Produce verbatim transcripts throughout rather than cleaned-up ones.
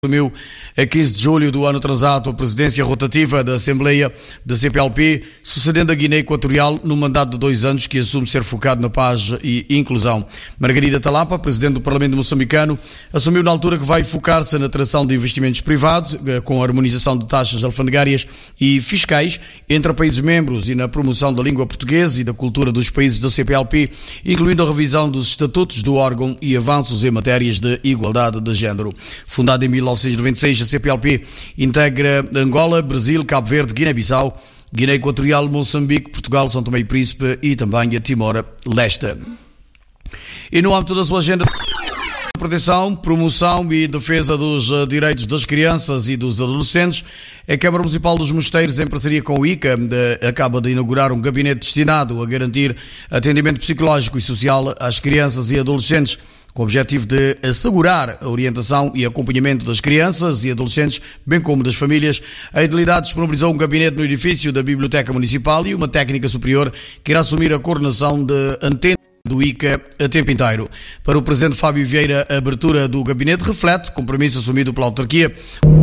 Assumiu a quinze de julho do ano atrasado a presidência rotativa da Assembleia da C P L P, sucedendo a Guiné Equatorial no mandato de dois anos que assume ser focado na paz e inclusão. Margarida Talapa, presidente do Parlamento moçambicano, assumiu na altura que vai focar-se na atração de investimentos privados, com a harmonização de taxas alfandegárias e fiscais entre países membros e na promoção da língua portuguesa e da cultura dos países da C P L P, incluindo a revisão dos estatutos do órgão e avanços em matérias de igualdade de género. Fundada em mil novecentos e noventa e seis, a C P L P integra Angola, Brasil, Cabo Verde, Guiné-Bissau, Guiné Equatorial, Moçambique, Portugal, São Tomé e Príncipe e também a Timor-Leste. E no âmbito da sua agenda de proteção, promoção e defesa dos direitos das crianças e dos adolescentes, a Câmara Municipal dos Mosteiros, em parceria com o I C A, acaba de inaugurar um gabinete destinado a garantir atendimento psicológico e social às crianças e adolescentes, com o objetivo de assegurar a orientação e acompanhamento das crianças e adolescentes, bem como das famílias. A Edilidade disponibilizou um gabinete no edifício da Biblioteca Municipal e uma técnica superior que irá assumir a coordenação de antena do I C A a tempo inteiro. Para o presidente Fábio Vieira, a abertura do gabinete reflete compromisso assumido pela autarquia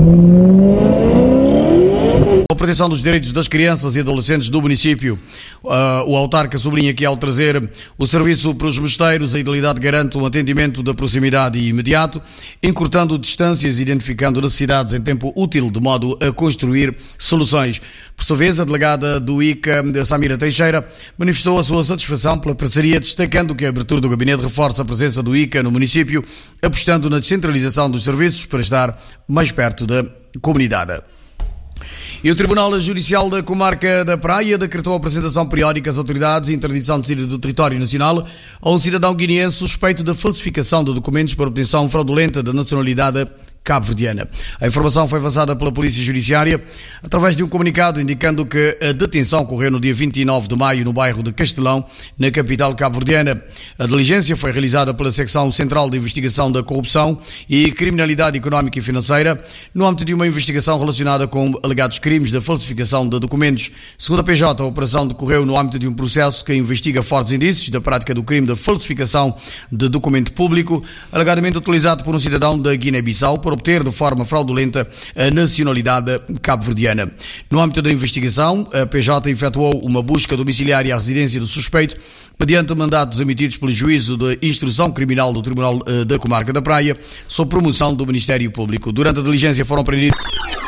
a proteção dos direitos das crianças e adolescentes do município. Uh, o autarca sublinha que, ao trazer o serviço para os mosteiros, a Edilidade garante um atendimento da proximidade e imediato, encurtando distâncias e identificando necessidades em tempo útil, de modo a construir soluções. Por sua vez, a delegada do I C A, Samira Teixeira, manifestou a sua satisfação pela parceria, destacando que a abertura do gabinete reforça a presença do I C A no município, apostando na descentralização dos serviços para estar mais perto da comunidade. E o Tribunal Judicial da Comarca da Praia decretou a apresentação periódica às autoridades e interdição de saída do território nacional a um cidadão guineense suspeito da falsificação de documentos para obtenção fraudulenta da nacionalidade cabo-verdiana. A informação foi avançada pela Polícia Judiciária através de um comunicado indicando que a detenção ocorreu no dia vinte e nove de maio no bairro de Castelão, na capital cabo-verdiana. A diligência foi realizada pela Secção Central de Investigação da Corrupção e Criminalidade Económica e Financeira no âmbito de uma investigação relacionada com alegados crimes de falsificação de documentos. Segundo a P J, a operação decorreu no âmbito de um processo que investiga fortes indícios da prática do crime de falsificação de documento público, alegadamente utilizado por um cidadão da Guiné-Bissau por obter de forma fraudulenta a nacionalidade cabo-verdiana. No âmbito da investigação, a P J efetuou uma busca domiciliária à residência do suspeito, mediante mandatos emitidos pelo Juízo de Instrução Criminal do Tribunal da Comarca da Praia, sob promoção do Ministério Público. Durante a diligência foram apreendidos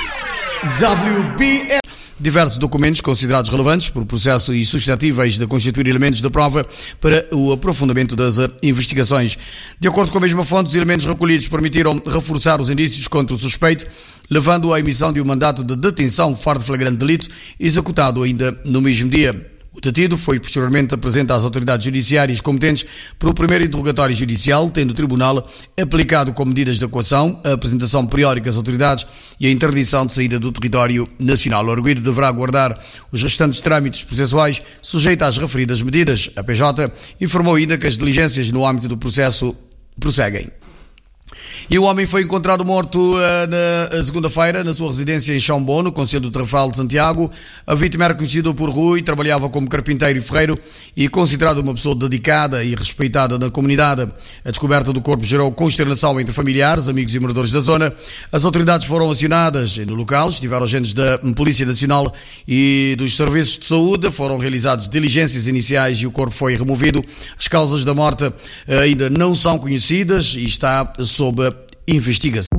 W B S diversos documentos considerados relevantes por processo e suscetíveis de constituir elementos de prova para o aprofundamento das investigações. De acordo com a mesma fonte, os elementos recolhidos permitiram reforçar os indícios contra o suspeito, levando à emissão de um mandato de detenção fora de flagrante delito, executado ainda no mesmo dia. O detido foi posteriormente apresentado às autoridades judiciárias competentes para o primeiro interrogatório judicial, tendo o Tribunal aplicado como medidas de coação a apresentação periódica às autoridades e a interdição de saída do território nacional. O arguido deverá aguardar os restantes trâmites processuais sujeitos às referidas medidas. A P J informou ainda que as diligências no âmbito do processo prosseguem. E o homem foi encontrado morto uh, na segunda-feira na sua residência em Xambon, no concelho do Trafal de Santiago. A vítima era conhecida por Rui, trabalhava como carpinteiro e ferreiro e considerado uma pessoa dedicada e respeitada na comunidade. A descoberta do corpo gerou consternação entre familiares, amigos e moradores da zona. As autoridades foram acionadas no local, estiveram agentes da Polícia Nacional e dos Serviços de Saúde, foram realizadas diligências iniciais e o corpo foi removido. As causas da morte ainda não são conhecidas e está sob investigação.